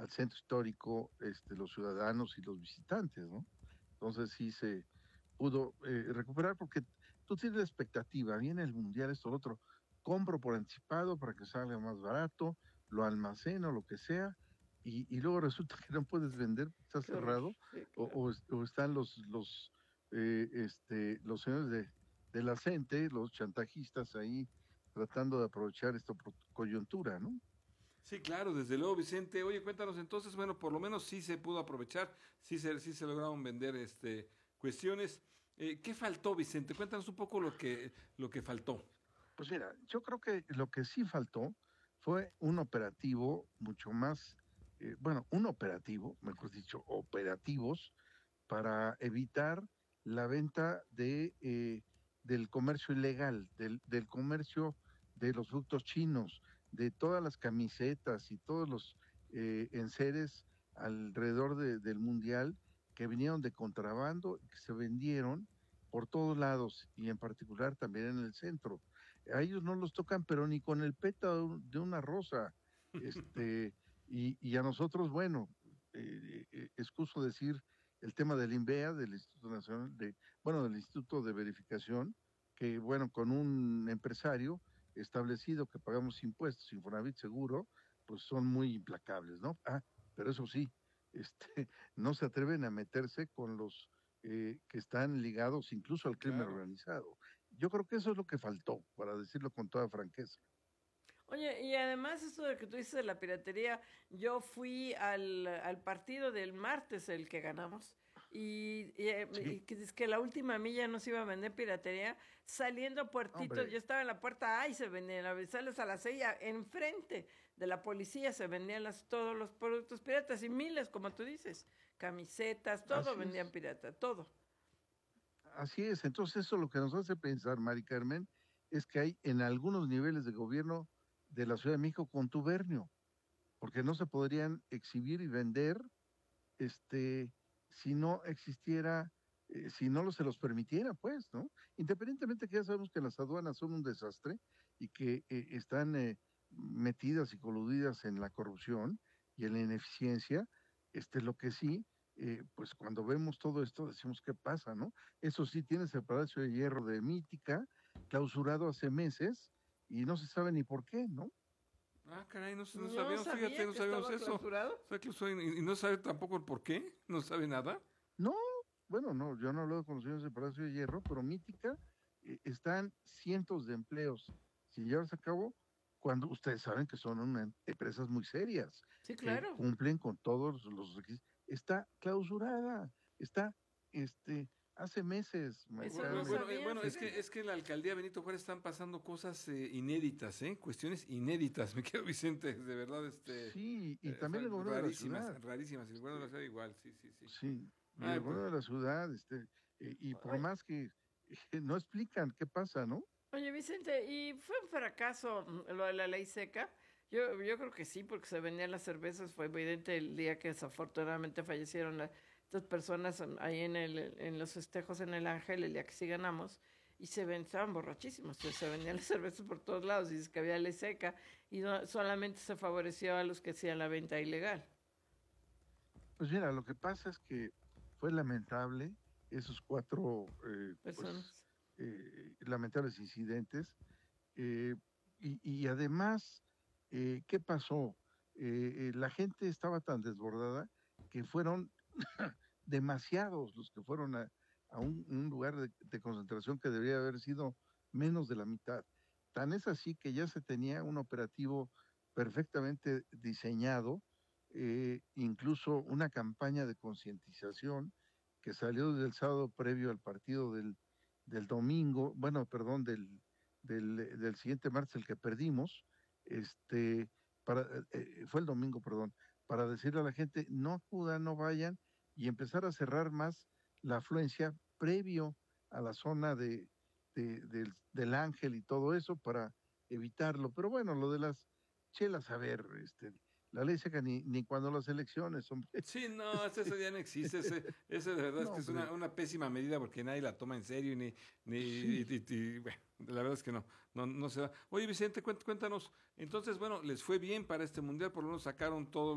al centro histórico, los ciudadanos y los visitantes, ¿no? Entonces sí se pudo recuperar porque tú tienes la expectativa, viene el mundial, esto, lo otro, compro por anticipado para que salga más barato, lo almaceno, lo que sea, y luego resulta que no puedes vender, está Qué horror. cerrado, Sí, claro. o están los señores de la CENTE, los chantajistas ahí tratando de aprovechar esta coyuntura, ¿no? Sí, claro, desde luego, Vicente. Oye, cuéntanos entonces, bueno, por lo menos sí se pudo aprovechar, sí se lograron vender cuestiones. ¿Qué faltó, Vicente? Cuéntanos un poco lo que faltó. Pues mira, yo creo que lo que sí faltó fue un operativo mucho más, un operativo, mejor dicho, operativos para evitar la venta del comercio ilegal, del comercio de los frutos chinos, de todas las camisetas y todos los enseres alrededor del mundial que vinieron de contrabando, que se vendieron por todos lados y en particular también en el centro. A ellos no los tocan, pero ni con el pétalo de una rosa. Y a nosotros, bueno, excuso decir el tema del INVEA, del Instituto Nacional del Instituto de Verificación, que bueno, con un empresario establecido que pagamos impuestos, Infonavit seguro, pues son muy implacables, ¿no? Pero eso sí, no se atreven a meterse con los que están ligados incluso al crimen Claro. organizado. Yo creo que eso es lo que faltó, para decirlo con toda franqueza. Oye, y además eso de que tú dices de la piratería, yo fui al partido del martes, el que ganamos, y Sí, que es que la última milla no se iba a vender piratería, saliendo a Puertitos, yo hombre, estaba en la puerta, ay, se vendían, sales a la 6, enfrente de la policía se vendían todos los productos piratas, y miles, como tú dices, camisetas, todo así vendían es. pirata, todo. Así es, entonces eso lo que nos hace pensar, Mari Carmen, es que hay en algunos niveles de gobierno de la Ciudad de México contubernio, porque no se podrían exhibir y vender si no existiera, si no se los permitiera, pues, ¿no? Independientemente que ya sabemos que las aduanas son un desastre y que están metidas y coludidas en la corrupción y en la ineficiencia, lo que sí, pues cuando vemos todo esto decimos, ¿qué pasa, no? Eso sí, tienes el Palacio de Hierro de Mítica, clausurado hace meses y no se sabe ni por qué, ¿no? Ah, caray, no No sabíamos, fíjate, sabía no que sabíamos estaba eso. clausurado. O sea, que y no sabe tampoco el por qué, no sabe nada. No, bueno, no, yo no he hablado con los señores del Palacio de Hierro, pero Mítica están cientos de empleos sin llevarse a cabo cuando ustedes saben que son empresas muy serias, Sí, que claro. cumplen con todos los requisitos. Está clausurada, está, hace meses, Mari Eso no Carmen. sabía, Bueno, es que, fíjate. es que en la alcaldía Benito Juárez están pasando cosas inéditas, cuestiones inéditas, me quedo Vicente, de verdad, Sí, y también el gobierno de la rarísimas, ciudad, rarísimas, y el gobierno de la ciudad igual, sí, sí, sí. sí, y el Ay, pues, gobierno de la ciudad, y por más que no explican qué pasa, ¿no? Oye, Vicente, ¿y fue un fracaso lo de la ley seca? Yo creo que sí, porque se vendían las cervezas. Fue evidente el día que desafortunadamente fallecieron estas personas ahí en los festejos en el Ángel, el día que sí ganamos, y estaban borrachísimos. Se vendían las cervezas por todos lados, y dice que había ley seca, y solamente se favoreció a los que hacían la venta ilegal. Pues mira, lo que pasa es que fue lamentable esos cuatro, Personas. lamentables incidentes. eh, y además, ¿qué pasó? La gente estaba tan desbordada que fueron demasiados los que fueron a un lugar de concentración que debería haber sido menos de la mitad. Tan es así que ya se tenía un operativo perfectamente diseñado, incluso una campaña de concientización que salió desde el sábado previo al partido del domingo, bueno, perdón, del siguiente martes, el que perdimos, fue el domingo, perdón, para decirle a la gente, no acudan, no vayan, y empezar a cerrar más la afluencia previo a la zona del Ángel y todo eso para evitarlo. Pero bueno, lo de las chelas, a ver, la ley seca ni cuando las elecciones, hombre. sí, no, eso ya no existe, ese de verdad es No, que es hombre, una pésima medida porque nadie la toma en serio sí. bueno, la verdad es que no se da. Oye, Vicente, cuéntanos, entonces, bueno, les fue bien para este mundial, por lo menos sacaron todo